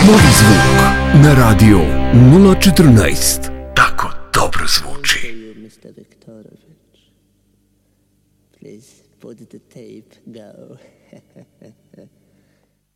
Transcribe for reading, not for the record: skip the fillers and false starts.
Novi zvuk na radio 014. Tako dobro zvuči. Mr. Viktorović, please put the tape go.